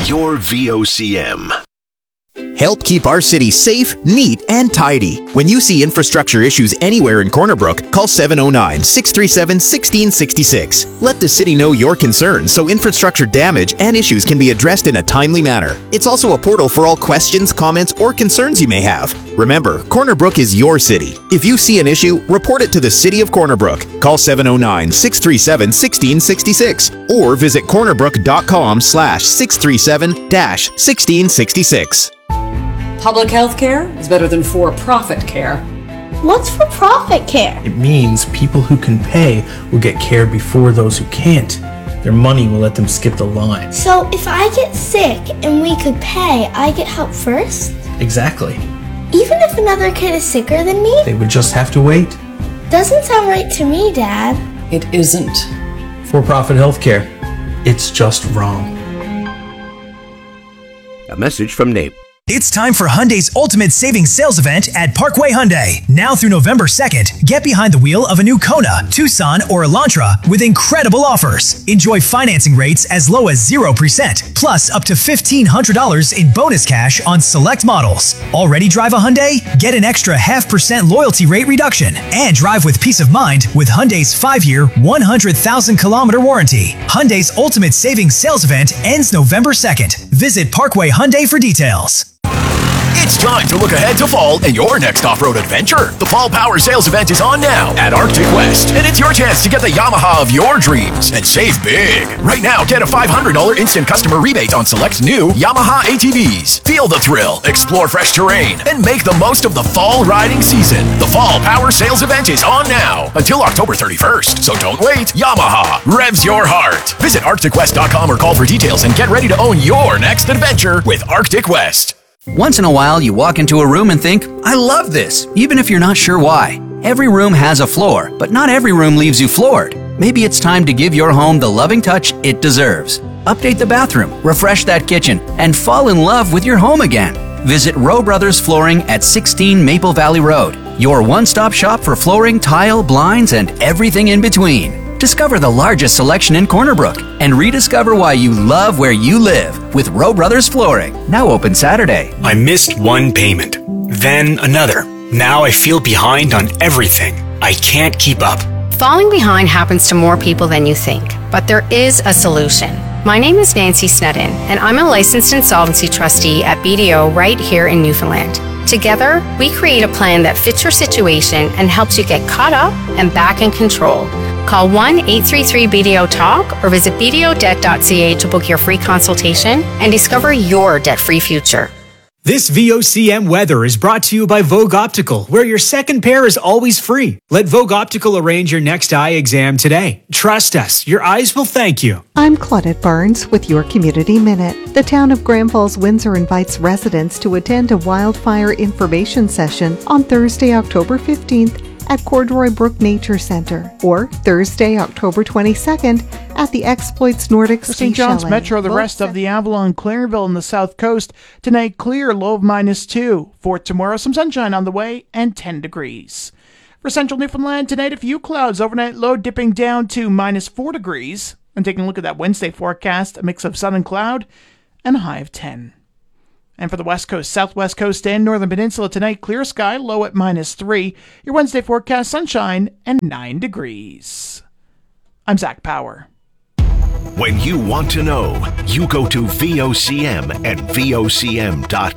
your VOCM. Help keep our city safe, neat, and tidy. When you see infrastructure issues anywhere in Corner Brook, call 709-637-1666. Let the city know your concerns so infrastructure damage and issues can be addressed in a timely manner. It's also a portal for all questions, comments, or concerns you may have. Remember, Corner Brook is your city. If you see an issue, report it to the City of Corner Brook. Call 709-637-1666 or visit cornerbrook.com/637-1666. Public health care is better than for-profit care. What's for-profit care? It means people who can pay will get care before those who can't. Their money will let them skip the line. So if I get sick and we could pay, I get help first? Exactly. Even if another kid is sicker than me? They would just have to wait. Doesn't sound right to me, Dad. It isn't. For-profit healthcare. It's just wrong. A message from NAPE. It's time for Hyundai's Ultimate Savings Sales Event at Parkway Hyundai. Now through November 2nd, get behind the wheel of a new Kona, Tucson, or Elantra with incredible offers. Enjoy financing rates as low as 0%, plus up to $1,500 in bonus cash on select models. Already drive a Hyundai? Get an extra 0.5% loyalty rate reduction and drive with peace of mind with Hyundai's 5-year, 100,000-kilometer warranty. Hyundai's Ultimate Savings Sales Event ends November 2nd. Visit Parkway Hyundai for details. It's time to look ahead to fall and your next off-road adventure. The Fall Power Sales Event is on now at Arctic West, and it's your chance to get the Yamaha of your dreams and save big. Right now, get a $500 instant customer rebate on select new Yamaha ATVs. Feel the thrill, explore fresh terrain, and make the most of the fall riding season. The Fall Power Sales Event is on now until October 31st, so don't wait. Yamaha revs your heart. Visit ArcticWest.com or call for details and get ready to own your next adventure with Arctic West. Once in a while, you walk into a room and think, I love this, even if you're not sure why. Every room has a floor, but not every room leaves you floored. Maybe it's time to give your home the loving touch it deserves. Update the bathroom, refresh that kitchen, and fall in love with your home again. Visit Rowe Brothers Flooring at 16 Maple Valley Road, your one-stop shop for flooring, tile, blinds, and everything in between. Discover the largest selection in Corner Brook and rediscover why you love where you live with Rowe Brothers Flooring. Now open Saturday. I missed one payment, then another. Now I feel behind on everything. I can't keep up. Falling behind happens to more people than you think, but there is a solution. My name is Nancy Snedden, and I'm a licensed insolvency trustee at BDO right here in Newfoundland. Together, we create a plan that fits your situation and helps you get caught up and back in control. Call 1-833-BDO-TALK or visit bdodebt.ca to book your free consultation and discover your debt-free future. This VOCM weather is brought to you by Vogue Optical, where your second pair is always free. Let Vogue Optical arrange your next eye exam today. Trust us, your eyes will thank you. I'm Claudette Barnes with your Community Minute. The town of Grand Falls, Windsor invites residents to attend a wildfire information session on Thursday, October 15th at Corduroy Brook Nature Center, or Thursday, October 22nd at the Exploits Nordic For Ski St. John's Chalet. Metro, the rest of the Avalon, Clairville, and the South Coast. Tonight, clear, low of -2. For tomorrow, some sunshine on the way and 10 degrees. For central Newfoundland, tonight, a few clouds. Overnight low dipping down to -4 degrees. And taking a look at that Wednesday forecast, a mix of sun and cloud and a high of 10. And for the West Coast, Southwest Coast, and Northern Peninsula tonight, clear sky, low at -3. Your Wednesday forecast, sunshine and 9 degrees. I'm Zach Power. When you want to know, you go to VOCM at VOCM.com.